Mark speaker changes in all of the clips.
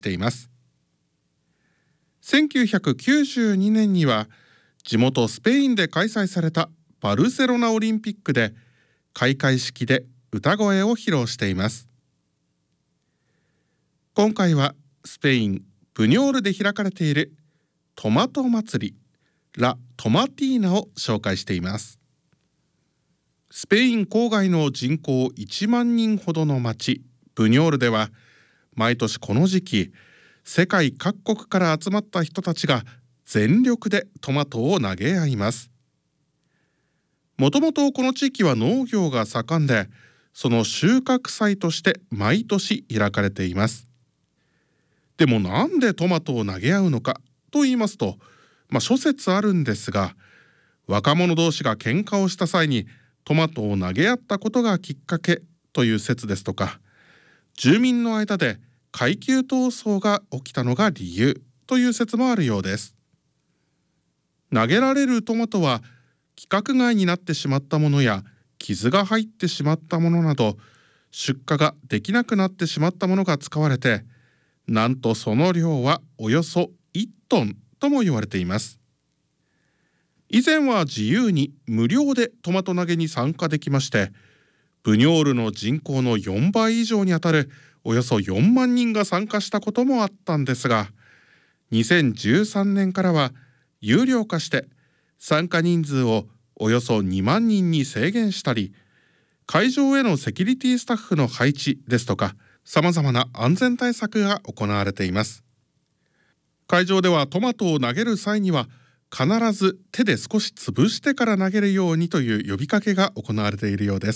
Speaker 1: ています。1992年には地元スペインで開催されたバルセロナオリンピックで開会式で歌声を披露しています。今回はスペイン・ブニョールで開かれているトマト祭りラ・トマティーナを紹介しています。スペイン郊外の人口1万人ほどの町ブニョールでは毎年この時期世界各国から集まった人たちが全力でトマトを投げ合います。もともとこの地域は農業が盛んで、その収穫祭として毎年開かれています。でもなんでトマトを投げ合うのかと言いますと、諸説あるんですが、若者同士が喧嘩をした際にトマトを投げ合ったことがきっかけという説ですとか、住民の間で階級闘争が起きたのが理由という説もあるようです。投げられるトマトは規格外になってしまったものや傷が入ってしまったものなど出荷ができなくなってしまったものが使われて、なんとその量はおよそ1トンとも言われています。以前は自由に無料でトマト投げに参加できまして、ブニョールの人口の4倍以上にあたるおよそ4万人が参加したこともあったんですが、2013年からは有料化して参加人数をおよそ2万人に制限したり、会場へのセキュリティスタッフの配置ですとか、さまざまな安全対策が行われています。会場ではトマトを投げる際には必ず手で少し潰してから投げるようにという呼びかけが行われているようです。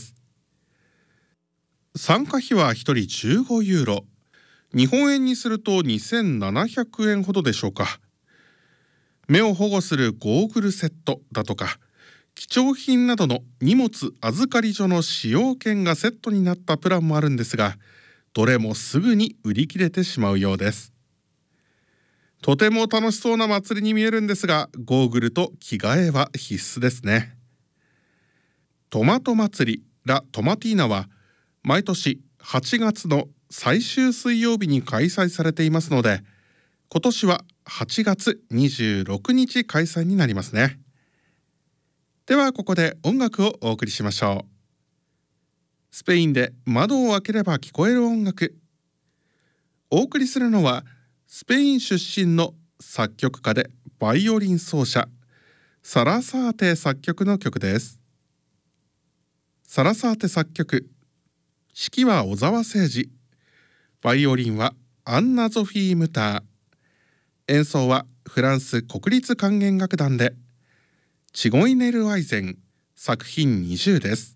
Speaker 1: 参加費は1人15ユーロ、日本円にすると2700円ほどでしょうか。目を保護するゴーグルセットだとか貴重品などの荷物預かり所の使用券がセットになったプランもあるんですが、どれもすぐに売り切れてしまうようです。とても楽しそうな祭りに見えるんですが、ゴーグルと着替えは必須ですね。トマト祭りラ・トマティーナは毎年8月の最終水曜日に開催されていますので、今年は8月26日開催になりますね。ではここで音楽をお送りしましょう。スペインで窓を開ければ聞こえる音楽。お送りするのはスペイン出身の作曲家でバイオリン奏者サラサーテ作曲の曲です。サラサーテ作曲、指揮は小澤征爾、バイオリンはアンナ・ゾフィー・ムター、演奏はフランス国立管弦楽団でチゴイネル・アイゼン、作品20です。